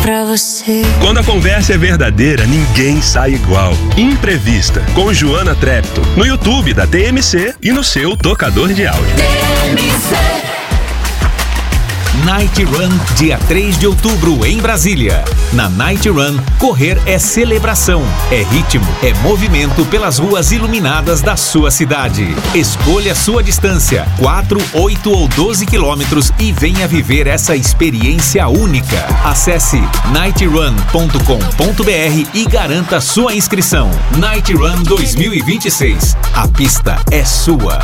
pra você. Quando a conversa é verdadeira, ninguém sai igual. Imprevista, com Joana Trepton, no YouTube da TMC e no seu tocador de áudio. TMC. Night Run, dia 3 de outubro, em Brasília. Na Night Run, correr é celebração, é ritmo, é movimento pelas ruas iluminadas da sua cidade. Escolha sua distância, 4, 8 ou 12 quilômetros e venha viver essa experiência única. Acesse nightrun.com.br e garanta sua inscrição. Night Run 2026. A pista é sua.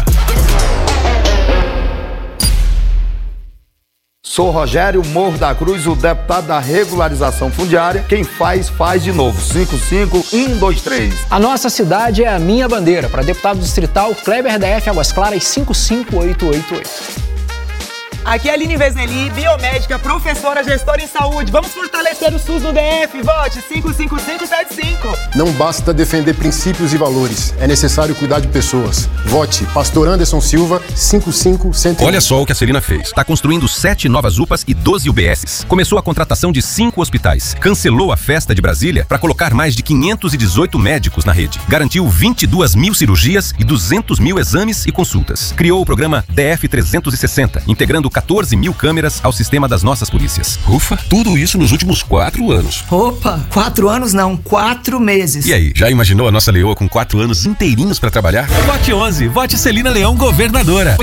Sou Rogério Morro da Cruz, o deputado da regularização fundiária. Quem faz de novo. 55123. A nossa cidade é a minha bandeira. Para deputado distrital, Kleber DF Águas Claras, 55888. Aqui é a Aline Vezeli, biomédica, professora, gestora em saúde. Vamos fortalecer o SUS no DF. Vote 55575. Não basta defender princípios e valores. É necessário cuidar de pessoas. Vote Pastor Anderson Silva, 55101. Olha só o que a Celina fez. Está construindo 7 novas UPAs e 12 UBSs. Começou a contratação de 5 hospitais. Cancelou a festa de Brasília para colocar mais de 518 médicos na rede. Garantiu 22 mil cirurgias e 200 mil exames e consultas. Criou o programa DF 360, integrando 14 mil câmeras ao sistema das nossas polícias. Ufa, tudo isso nos últimos 4 anos. Opa, 4 anos não, 4 meses. E aí, já imaginou a nossa leoa com 4 anos inteirinhos pra trabalhar? Vote 11, vote Celina Leão, governadora.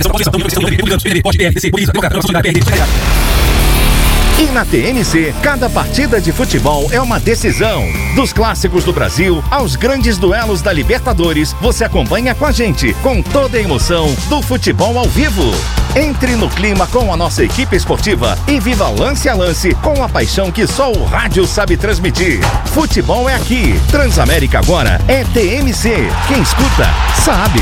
E na TMC, cada partida de futebol é uma decisão. Dos clássicos do Brasil aos grandes duelos da Libertadores, você acompanha com a gente, com toda a emoção do futebol ao vivo. Entre no clima com a nossa equipe esportiva e viva lance a lance com a paixão que só o rádio sabe transmitir. Futebol é aqui. Transamérica agora é TMC. Quem escuta, sabe.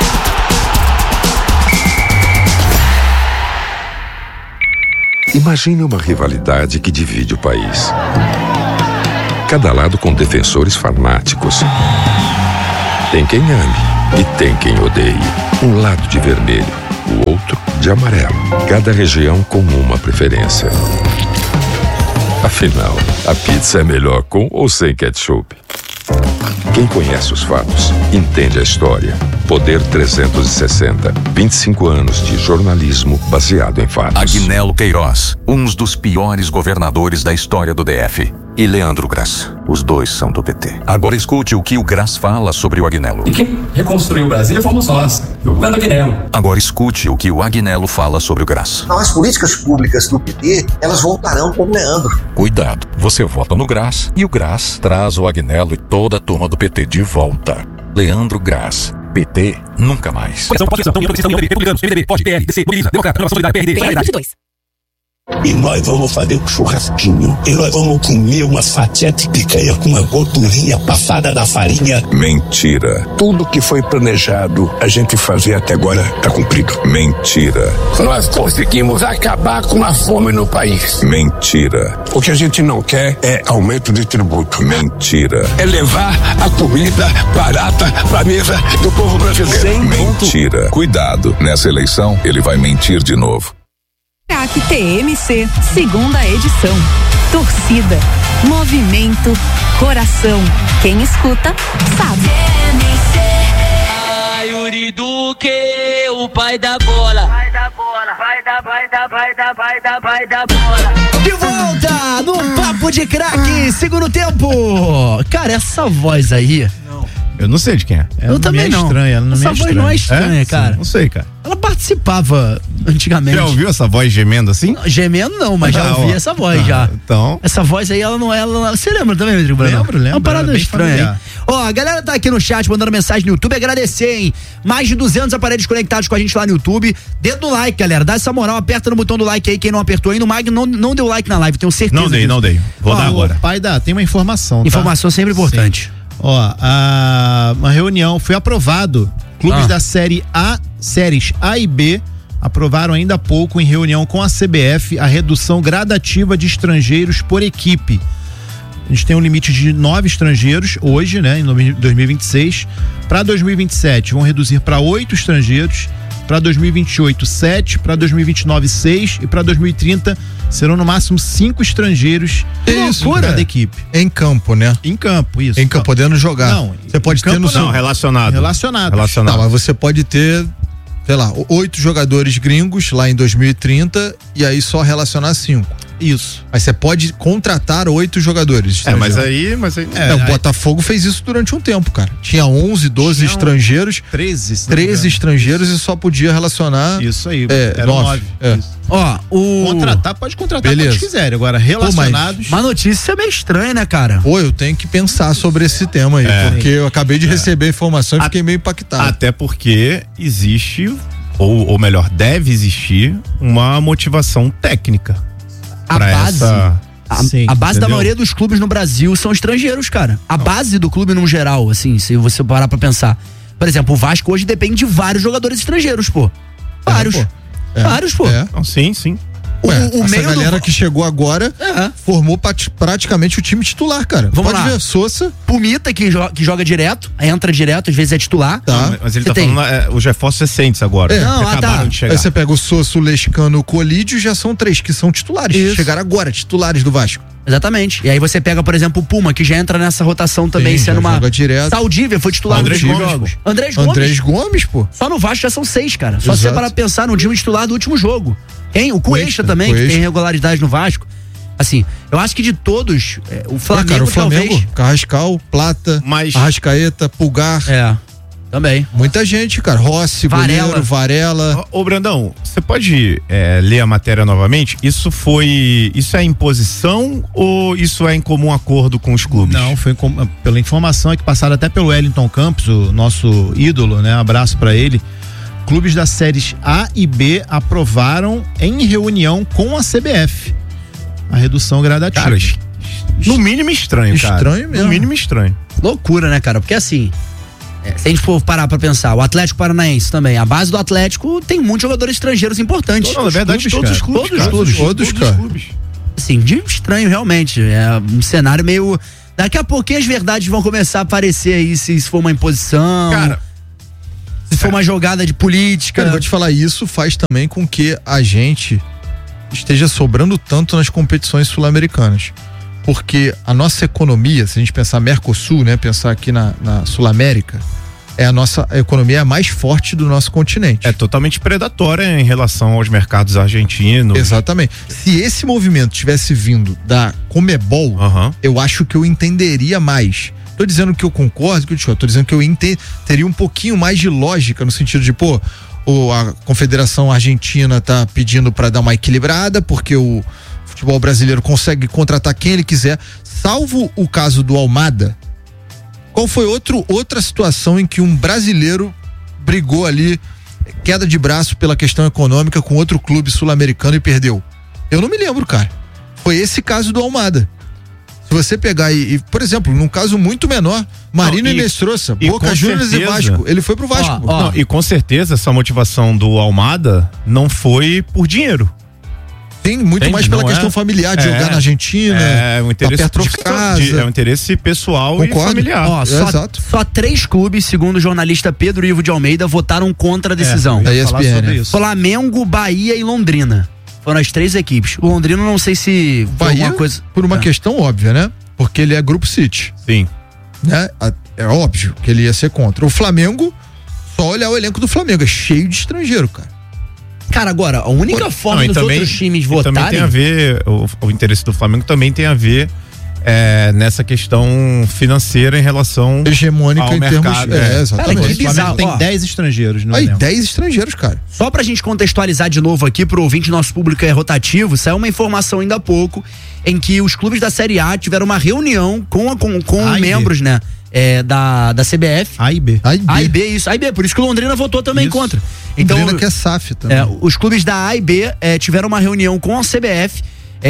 Imagine uma rivalidade que divide o país. Cada lado com defensores fanáticos. Tem quem ame e tem quem odeie. Um lado de vermelho, o outro de amarelo. Cada região com uma preferência. Afinal, a pizza é melhor com ou sem ketchup? Quem conhece os fatos, entende a história. Poder 360. 25 anos de jornalismo baseado em fatos. Agnello Queiroz, um dos piores governadores da história do DF. E Leandro Grass. Os dois são do PT. Agora escute o que o Grass fala sobre o Agnello. E quem reconstruiu Brasília fomos nós, do governo Agnello. Agora escute o que o Agnello fala sobre o Grass. As políticas públicas do PT, elas voltarão com o Leandro. Cuidado, você vota no Grass e o Grass traz o Agnello e toda a turma do PT de volta. Leandro Grass. PT nunca mais. E nós vamos fazer um churrasquinho. E nós vamos comer uma fatia de picanha com uma gordurinha passada da farinha. Mentira. Tudo que foi planejado a gente fazer até agora tá cumprido. Mentira. Nós conseguimos acabar com a fome no país. Mentira. O que a gente não quer é aumento de tributo. Mentira. É levar a comida barata pra mesa do povo brasileiro. Mentira. Cuidado, nessa eleição ele vai mentir de novo. CAC TMC, segunda edição. Torcida, movimento, coração. Quem escuta, sabe. Ai, Yuri Duque, o pai da bola. Vai da bola, vai da bola. De volta no Papo de Craque, segundo tempo. Cara, essa voz aí... Eu não sei de quem é. Eu também não. Estranha, ela não essa me é voz estranha. não é estranha, cara. Sim, não sei, cara. Ela participava antigamente. Já ouviu essa voz gemendo assim? Gemendo não, mas já ouvi essa voz já. Então. Essa voz aí, ela não é. Você lembra também, Rodrigo Brandão? Lembro. É uma parada estranha, hein? Ó, a galera tá aqui no chat mandando mensagem no YouTube. Agradecer, hein? Mais de 200 aparelhos conectados com a gente lá no YouTube. Dedo no like, galera. Dá essa moral, aperta no botão do like aí. Quem não apertou ainda, o Magno não deu like na live, tenho certeza. Não dei. Vou dar agora. Pai, tem uma informação. Informação sempre importante. Sim. Ó, uma reunião foi aprovado. Clubes da séries A e B aprovaram ainda há pouco em reunião com a CBF a redução gradativa de estrangeiros por equipe. A gente tem um limite de 9 estrangeiros hoje, né, em 2026. Para 2027 vão reduzir para 8 estrangeiros para 2028, 7, para 2029, 6 e para 2030 serão no máximo 5 estrangeiros em cada equipe. Em campo, né? Em campo, isso. Em campo, podendo jogar. Não, você pode ter no não, relacionado. Não, mas você pode ter, sei lá, 8 jogadores gringos lá em 2030 e aí só relacionar 5. Isso. Mas você pode contratar 8 jogadores. Mas aí. O Botafogo fez isso durante um tempo, cara. Tinha 11, 12 estrangeiros. 13 estrangeiros e só podia relacionar. Isso aí. Era 9. Ó, pode contratar quantos quiserem. Agora, relacionados. Uma notícia meio estranha, né, cara? Pô, eu tenho que pensar sobre esse tema aí, porque eu acabei de receber a informação e fiquei meio impactado. Até porque existe, ou melhor, deve existir uma motivação técnica. A base, a base da entendeu? maioria dos clubes no Brasil são estrangeiros, cara. A base do clube, no geral, assim, se você parar pra pensar. Por exemplo, o Vasco hoje depende de vários jogadores estrangeiros, pô. Vários. Vários, pô. Sim. Essa galera que chegou agora formou praticamente o time titular, cara. Vamos Pode lá. ver, Sousa. Pumita, que joga direto, entra direto, às vezes é titular. Tá. Mas ele tá falando os reforços recentes agora. Não, que acabaram de chegar. Aí você pega o Sousa, o Lescano, o Colídio, já são 3 que são titulares. Isso. Chegaram agora, titulares do Vasco. Exatamente. E aí você pega, por exemplo, o Puma, que já entra nessa rotação também, Sim, sendo já joga direto. Saldívia foi titular nos últimos jogos. Andrés Gomes, pô. Só no Vasco já são 6, cara. Só Exato. você para pensar no time titular do último jogo. Tem o Cuesta também, que Cuesta. tem regularidade no Vasco. Assim, eu acho que de todos, o Flamengo, cara, o Flamengo, talvez. Carrascal, Plata, Arrascaeta, Pulgar. Também. Muita gente, cara. Rossi, goleiro, Varela. Ô, Brandão, você pode ler a matéria novamente? Isso é imposição ou isso é em comum acordo com os clubes? Não, foi pela informação que passaram até pelo Wellington Campos, o nosso ídolo, né? Abraço pra ele. Clubes das séries A e B aprovaram em reunião com a CBF a redução gradativa. Cara, no mínimo estranho, cara. Estranho mesmo. No mínimo estranho. Loucura, né, cara? Porque assim, se a gente for parar pra pensar, o Atlético Paranaense também, a base do Atlético tem muitos jogadores estrangeiros importantes. Não, na verdade, todos os clubes. Todos, cara. Assim, de estranho, realmente. É um cenário meio. Daqui a pouquinho as verdades vão começar a aparecer aí, se for uma imposição. Cara, se for uma jogada de política. Cara, eu vou te falar, isso faz também com que a gente esteja sobrando tanto nas competições sul-americanas. Porque a nossa economia, se a gente pensar Mercosul, né? Pensar aqui na Sul-América, a nossa economia é a mais forte do nosso continente. É totalmente predatória em relação aos mercados argentinos. Exatamente. Se esse movimento tivesse vindo da Comebol, eu acho que eu entenderia mais. Tô dizendo que eu concordo, tô dizendo que eu teria um pouquinho mais de lógica no sentido de, a Confederação Argentina tá pedindo para dar uma equilibrada, porque o futebol brasileiro consegue contratar quem ele quiser, salvo o caso do Almada. Qual foi outra situação em que um brasileiro brigou ali, queda de braço pela questão econômica com outro clube sul-americano e perdeu? Eu não me lembro, cara. Foi esse caso do Almada. Se você pegar por exemplo, num caso muito menor, Marino e Nestroça, Boca Juniors e Vasco, ele foi pro Vasco. Não, e com certeza essa motivação do Almada não foi por dinheiro. Tem muito mais pela questão familiar, de jogar na Argentina, um interesse tá perto de casa. É um interesse pessoal e familiar. Exato. Só 3 clubes, segundo o jornalista Pedro Ivo de Almeida, votaram contra a decisão. Da ESPN. Flamengo, Bahia e Londrina. Foram as 3 equipes. O Londrina não sei se foi Bahia, alguma coisa. Por uma questão óbvia, né? Porque ele é Grupo City. Sim. Né? É óbvio que ele ia ser contra. O Flamengo, só olhar o elenco do Flamengo, é cheio de estrangeiro, cara. Cara, agora, a única forma dos outros times votarem. Também tem a ver, o interesse do Flamengo também tem a ver nessa questão financeira em relação hegemônica ao em mercado. termos. Exatamente. Cara, que bizarro. Tem 10 estrangeiros, não é? 10 estrangeiros, cara. Só pra gente contextualizar de novo aqui pro ouvinte, nosso público é rotativo, saiu uma informação ainda há pouco em que os clubes da Série A tiveram uma reunião com membros, né? Da CBF. A e B. A e B, isso. A e B, por isso que o Londrina votou também contra. Então, Londrina que é SAF também. Os clubes da A e B tiveram uma reunião com a CBF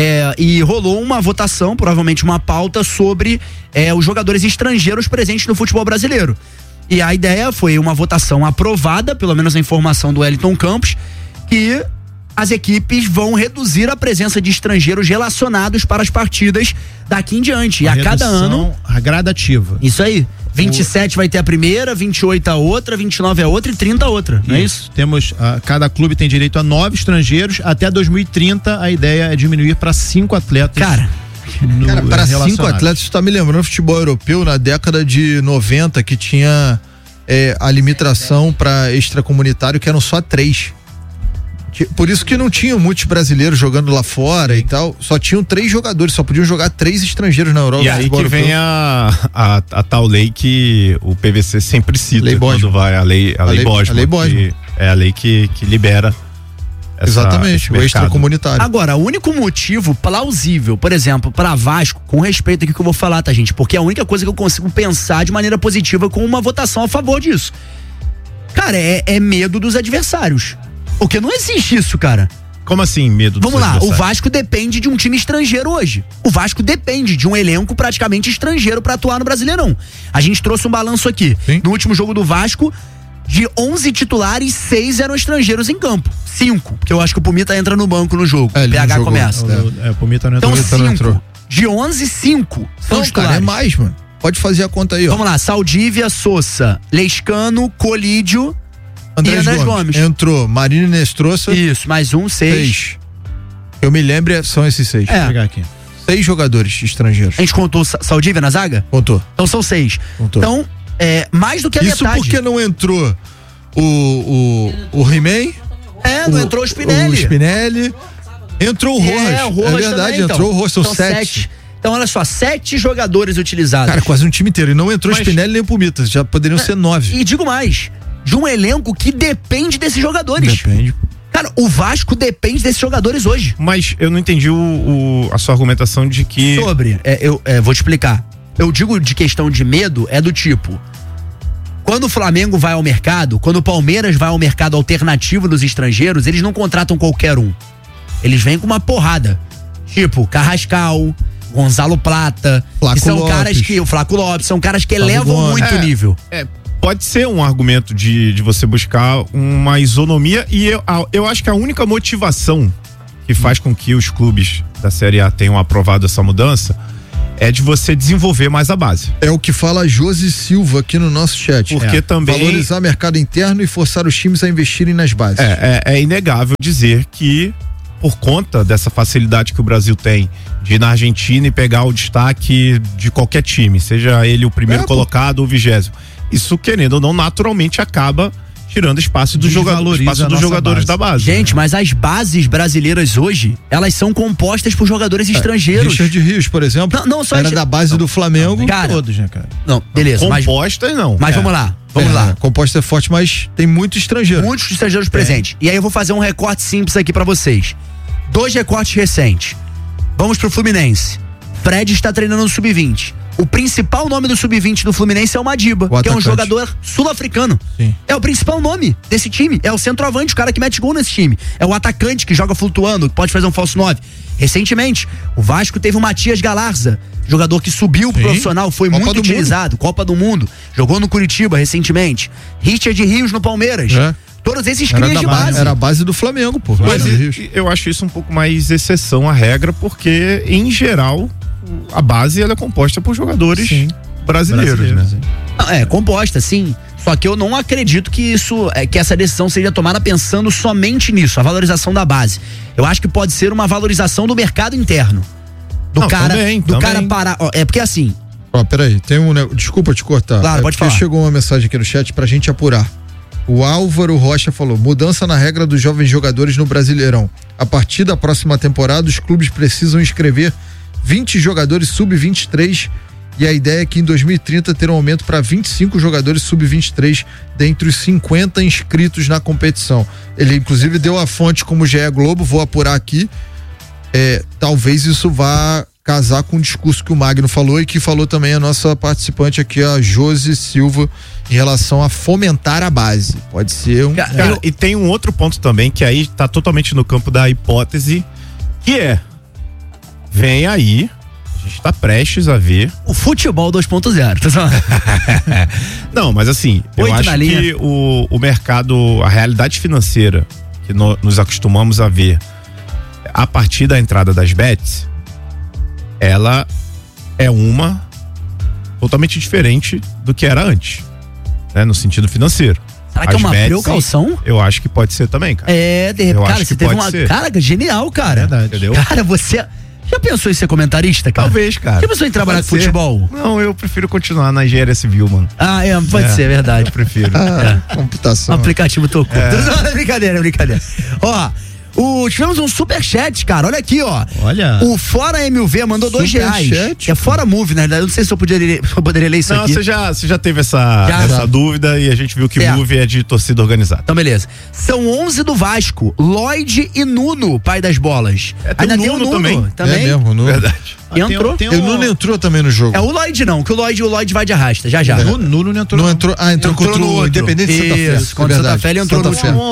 e rolou uma votação, provavelmente uma pauta sobre os jogadores estrangeiros presentes no futebol brasileiro. E a ideia foi uma votação aprovada, pelo menos a informação do Wellington Campos, que as equipes vão reduzir a presença de estrangeiros relacionados para as partidas daqui em diante. E a cada ano. Gradativa. Isso aí. 27 vai ter a primeira, 28 a outra, 29 a outra e 30 a outra, não é isso? Temos, cada clube tem direito a 9 estrangeiros. Até 2030 a ideia é diminuir para 5 atletas. Cara, para 5 atletas, isso tá me lembrando futebol europeu na década de 90, que tinha a limitação para extracomunitário, que eram só 3. Por isso que não tinham muitos brasileiros jogando lá fora e tal. Só tinham 3 jogadores, só podiam jogar 3 estrangeiros na Europa. E aí que vem a tal lei que o PVC sempre cita. Lei quando vai a lei Bosman. A lei Bosman. É a lei que libera. Exatamente, o extracomunitário. Agora, o único motivo plausível, por exemplo, para Vasco, com respeito aqui que eu vou falar, tá, gente? Porque é a única coisa que eu consigo pensar de maneira positiva com uma votação a favor disso. Cara, é medo dos adversários. Porque não existe isso, cara. Como assim, medo dos adversários? Vamos lá, o Vasco depende de um time estrangeiro hoje. O Vasco depende de um elenco praticamente estrangeiro pra atuar no Brasileirão. A gente trouxe um balanço aqui. Sim. No último jogo do Vasco, de 11 titulares, 6 eram estrangeiros em campo. 5, porque eu acho que o Pumita entra no banco no jogo. O PH começa. O Pumita não entrou. Então 5, de 11, 5 são titulares. Cara, é mais, mano. Pode fazer a conta aí, ó. Vamos lá, Saldívia, Sousa, Lescano, Colídio, Andrés Gomes. Entrou Marino Nestroça. Isso, mais 6. Eu me lembro, são esses 6. Vou pegar aqui. 6 jogadores estrangeiros. A gente contou Saldívia na zaga? Contou. Então são 6. Contou. Então, mais do que a metade. Isso porque não entrou o He-Man? Não entrou o Spinelli. O Spinelli. Entrou o Rojas. O Rojas é verdade, também, então. entrou o Rojas, são 7. Então, olha só, 7 jogadores utilizados. Cara, quase um time inteiro. E não entrou o Spinelli nem o Pumita. Já poderiam ser 9. E digo mais, de um elenco que depende desses jogadores. Depende. Cara, o Vasco depende desses jogadores hoje. Mas eu não entendi a sua argumentação de que... eu vou te explicar. Eu digo de questão de medo, é do tipo... Quando o Flamengo vai ao mercado, quando o Palmeiras vai ao mercado alternativo dos estrangeiros, eles não contratam qualquer um. Eles vêm com uma porrada. Tipo, Carrascal, Gonzalo Plata, que são caras que... O Flaco Lopes, são caras que elevam muito o nível. Pode ser um argumento de você buscar uma isonomia, e eu acho que a única motivação que faz com que os clubes da Série A tenham aprovado essa mudança é de você desenvolver mais a base. É o que fala Josi Silva aqui no nosso chat. Porque também... Valorizar o mercado interno e forçar os times a investirem nas bases. É inegável dizer que, por conta dessa facilidade que o Brasil tem de ir na Argentina e pegar o destaque de qualquer time, seja ele o primeiro colocado ou o 20º, isso, querendo ou não, naturalmente acaba tirando espaço dos jogadores da base. Gente, mas as bases brasileiras hoje, elas são compostas por jogadores estrangeiros. Richard Rios, por exemplo, não só era da base do Flamengo. Cara, todos, né, cara? Não, beleza. Composta não. Mas vamos lá. Composta é forte, mas tem muito estrangeiro. Muitos estrangeiros presentes. E aí eu vou fazer um recorte simples aqui pra vocês. 2 recortes recentes. Vamos pro Fluminense. Fred está treinando no Sub-20. O principal nome do Sub-20 do Fluminense é o Madiba, que é um jogador sul-africano. Sim. É o principal nome desse time. É o centroavante, o cara que mete gol nesse time. É o atacante que joga flutuando, que pode fazer um falso 9. Recentemente, o Vasco teve o Matias Galarza, jogador que subiu pro profissional, foi muito utilizado. Copa do Mundo. Jogou no Curitiba recentemente. Richard Rios no Palmeiras. Todos esses crias de base. Era a base do Flamengo, pô. Mas eu acho isso um pouco mais exceção à regra, porque, em geral, a base ela é composta por jogadores brasileiros, né? É composta, sim. Só que eu não acredito que que essa decisão seja tomada pensando somente nisso, a valorização da base. Eu acho que pode ser uma valorização do mercado interno. Cara parar. É porque assim. Peraí, tem desculpa te cortar. Claro, pode falar. Chegou uma mensagem aqui no chat pra gente apurar. O Álvaro Rocha falou: mudança na regra dos jovens jogadores no Brasileirão. A partir da próxima temporada, os clubes precisam inscrever 20 jogadores sub-23 e a ideia é que em 2030 terá um aumento para 25 jogadores sub-23 dentre os 50 inscritos na competição. Ele inclusive deu a fonte como GE Globo, vou apurar aqui. Talvez isso vá casar com o discurso que o Magno falou e que falou também a nossa participante aqui, a Josi Silva, em relação a fomentar a base. Pode ser Cara, e tem um outro ponto também que aí tá totalmente no campo da hipótese, que vem aí, a gente tá prestes a ver o futebol 2.0, tá? Não, mas assim, eu acho que o mercado, a realidade financeira que nos acostumamos a ver a partir da entrada das bets, ela é uma totalmente diferente do que era antes, né? No sentido financeiro. Será que é uma precaução? Eu acho que pode ser também, cara. Cara, você teve uma... Cara, genial, cara. Verdade. Entendeu? Cara, você... Já pensou em ser comentarista, cara? Talvez, cara. Já pensou em trabalhar com futebol? Não, eu prefiro continuar na engenharia civil, mano. Pode ser, é verdade. Eu prefiro. Computação. O aplicativo tocou. Brincadeira. Ó, tivemos um superchat, cara. Olha aqui, ó. Olha. O Fora MUV mandou R$2. É Fora Move, na verdade. Eu não sei se eu poderia ler isso aqui. Não, você já teve essa dúvida e a gente viu que Move é de torcida organizada. Então, beleza. São 11 do Vasco. Lloyd e Nuno, pai das bolas. Tem o Nuno também. É mesmo, Nuno. Verdade. Entrou. O Nuno entrou também no jogo. O Lloyd não, que o Lloyd vai de arrasta, já. Nuno não entrou. Não entrou. Entrou contra o Independente de Santa Fé. Contra o Santa Fé ele entrou no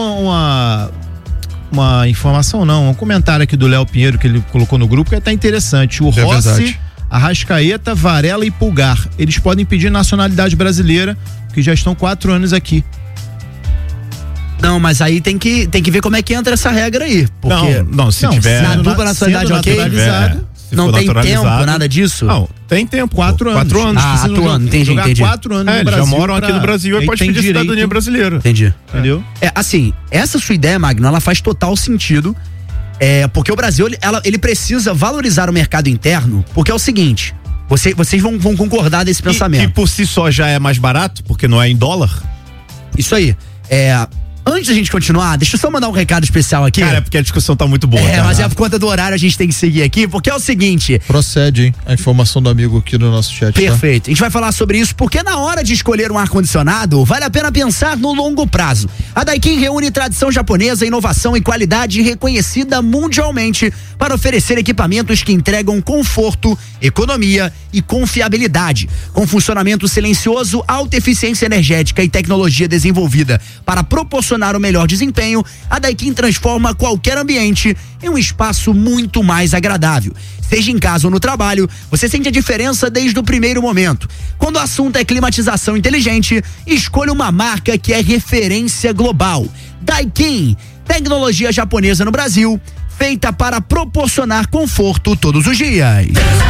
uma informação não, um comentário aqui do Léo Pinheiro que ele colocou no grupo que é até interessante. O Rossi, Arrascaeta, Varela e Pulgar, eles podem pedir nacionalidade brasileira, que já estão 4 anos aqui. Não, mas aí tem que ver como é que entra essa regra aí. Porque se tiver na dupla nacionalidade não tem tempo, nada disso? Não, tem tempo. 4 anos. 4 anos. Atuando, entendi. 4 anos no Eles Brasil. já moram aqui no Brasil e pode pedir cidadania brasileira. Entendi. Entendeu? Assim, essa sua ideia, Magno, ela faz total sentido. Porque o Brasil, ele precisa valorizar o mercado interno, porque é o seguinte, vocês vão concordar desse pensamento. E por si só já é mais barato, porque não é em dólar? Isso aí. Antes da gente continuar, deixa eu só mandar um recado especial aqui. Cara, porque a discussão tá muito boa. Mas por conta do horário a gente tem que seguir aqui, porque é o seguinte... Procede, hein? A informação do amigo aqui no nosso chat. Perfeito. A gente vai falar sobre isso, porque na hora de escolher um ar-condicionado, vale a pena pensar no longo prazo. A Daikin reúne tradição japonesa, inovação e qualidade reconhecida mundialmente para oferecer equipamentos que entregam conforto, economia e confiabilidade. Com funcionamento silencioso, alta eficiência energética e tecnologia desenvolvida para proporcionar o melhor desempenho, a Daikin transforma qualquer ambiente em um espaço muito mais agradável. Seja em casa ou no trabalho, você sente a diferença desde o primeiro momento. Quando o assunto é climatização inteligente, escolha uma marca que é referência global. Daikin, tecnologia japonesa no Brasil, feita para proporcionar conforto todos os dias.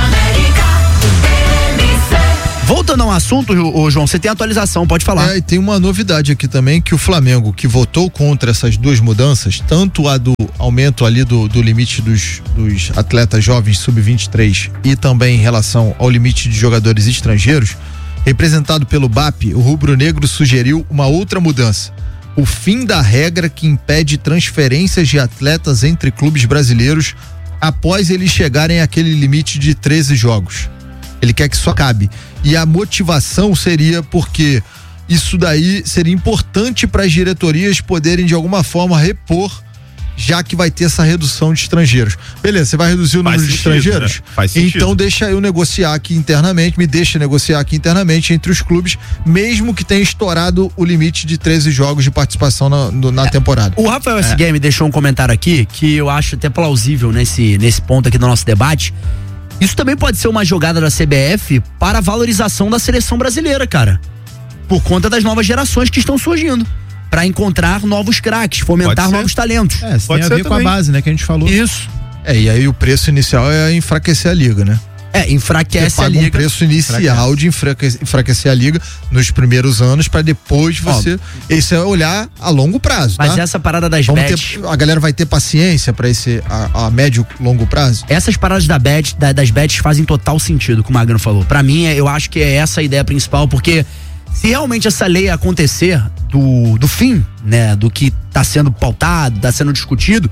Voltando ao assunto, João, você tem atualização, pode falar. E tem uma novidade aqui também, que o Flamengo, que votou contra essas duas mudanças, tanto a do aumento ali do limite dos atletas jovens sub-23 e também em relação ao limite de jogadores estrangeiros, representado pelo BAP, o rubro-negro sugeriu uma outra mudança. O fim da regra que impede transferências de atletas entre clubes brasileiros após eles chegarem àquele limite de 13 jogos. Ele quer que isso acabe. E a motivação seria porque isso daí seria importante para as diretorias poderem de alguma forma repor, já que vai ter essa redução de estrangeiros. Beleza, você vai reduzir o número de estrangeiros? Né? Faz sentido. Então deixa eu negociar aqui internamente, me deixa negociar aqui internamente entre os clubes, mesmo que tenha estourado o limite de 13 jogos de participação na temporada. O Rafael S. Game deixou um comentário aqui que eu acho até plausível nesse ponto aqui do nosso debate. Isso também pode ser uma jogada da CBF para a valorização da seleção brasileira, cara. Por conta das novas gerações que estão surgindo. Para encontrar novos craques, fomentar novos talentos. Isso tem a ver com a base, né? Que a gente falou. Isso. E aí o preço inicial é enfraquecer a liga, né? Enfraquece a liga. Um preço inicial de enfraquecer a liga nos primeiros anos para depois você. Isso é olhar a longo prazo. Mas tá? essa parada das bets. A galera vai ter paciência para esse a médio longo prazo? Essas paradas das bets fazem total sentido, como o Magno falou. Para mim, eu acho que é essa a ideia principal, porque se realmente essa lei acontecer do fim, né, do que tá sendo pautado, tá sendo discutido,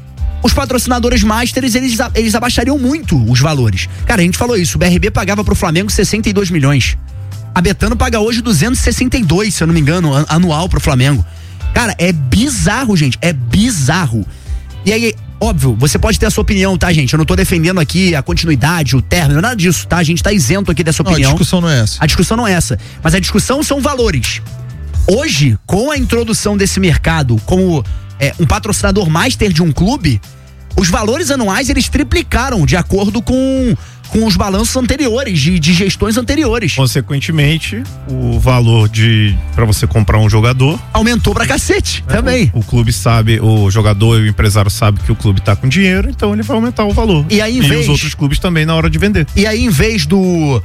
os patrocinadores masters, eles abaixariam muito os valores. Cara, a gente falou isso, o BRB pagava pro Flamengo 62 milhões. A Betano paga hoje 262, se eu não me engano, anual pro Flamengo. Cara, é bizarro, gente, é bizarro. E aí, óbvio, você pode ter a sua opinião, tá, gente? Eu não tô defendendo aqui a continuidade, o término, nada disso, tá? A gente tá isento aqui dessa opinião. A discussão não é essa. A discussão não é essa. Mas a discussão são valores. Hoje, com a introdução desse mercado como um patrocinador master de um clube, os valores anuais eles triplicaram de acordo com os balanços anteriores, de gestões anteriores. Consequentemente, o valor para você comprar um jogador aumentou pra cacete também. O clube sabe, o jogador e o empresário sabe que o clube tá com dinheiro, então ele vai aumentar o valor. E aí, os outros clubes também na hora de vender. E aí, em vez do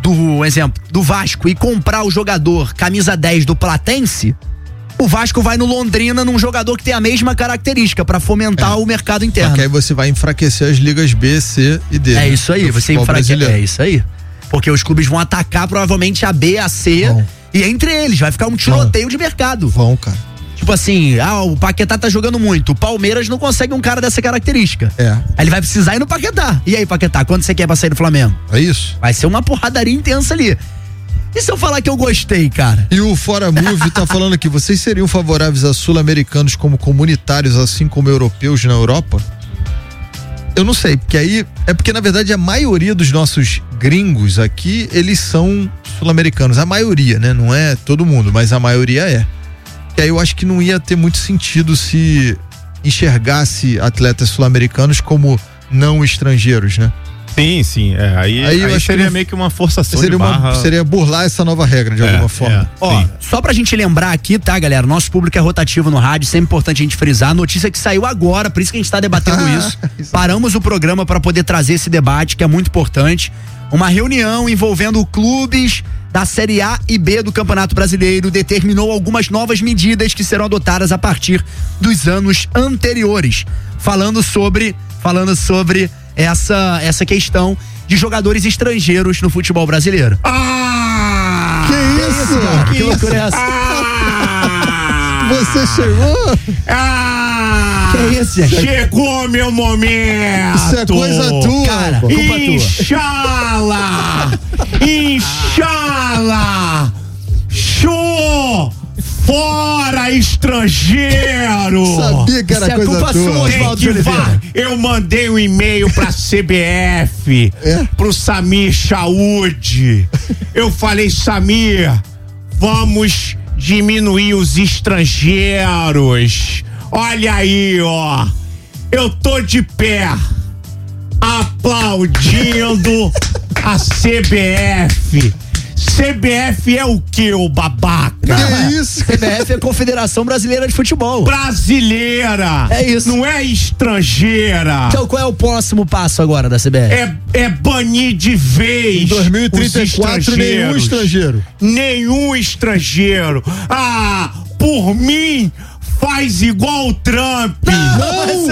do Vasco e comprar o jogador camisa 10 do Platense, o Vasco vai no Londrina num jogador que tem a mesma característica pra fomentar o mercado interno. Porque aí você vai enfraquecer as ligas B, C e D. É isso aí, você enfraquece. É isso aí. Porque os clubes vão atacar provavelmente a B, a C e entre eles vai ficar um tiroteio de mercado. Cara. Tipo assim, o Paquetá tá jogando muito, o Palmeiras não consegue um cara dessa característica. Aí ele vai precisar ir no Paquetá. E aí, Paquetá, quanto você quer pra sair do Flamengo? É isso. Vai ser uma porradaria intensa ali. E se eu falar que eu gostei, cara? E o Fora Move tá falando aqui, vocês seriam favoráveis a sul-americanos como comunitários, assim como europeus na Europa? Eu não sei, porque aí, porque na verdade a maioria dos nossos gringos aqui, eles são sul-americanos, a maioria, né? Não é todo mundo, mas a maioria é. E aí eu acho que não ia ter muito sentido se enxergasse atletas sul-americanos como não estrangeiros, né? Sim. Aí eu acho seria meio que uma forçação de barra. Seria burlar essa nova regra de alguma forma. Só pra gente lembrar aqui, tá, galera? Nosso público é rotativo no rádio, sempre importante a gente frisar. A notícia que saiu agora, por isso que a gente tá debatendo isso. Paramos o programa para poder trazer esse debate, que é muito importante. Uma reunião envolvendo clubes da Série A e B do Campeonato Brasileiro determinou algumas novas medidas que serão adotadas a partir dos anos anteriores. Falando sobre essa questão de jogadores estrangeiros no futebol brasileiro. Que isso? Cara? Que loucura é essa? Você chegou? Que isso, gente? Chegou meu momento! Isso é coisa tua, cara. Inshallah! Show! Fora estrangeiro! Sabia que era coisa tua. Eu mandei um e-mail pra CBF, pro Samir Chaud. Eu falei, Samir, vamos diminuir os estrangeiros. Olha aí, ó. Eu tô de pé, aplaudindo a CBF. CBF é o que, ô babaca? Que isso? CBF é a Confederação Brasileira de Futebol. Brasileira! É isso. Não é estrangeira. Então qual é o próximo passo agora da CBF? É banir de vez. Em 2034 nenhum estrangeiro. Nenhum estrangeiro. Por mim, faz igual o Trump.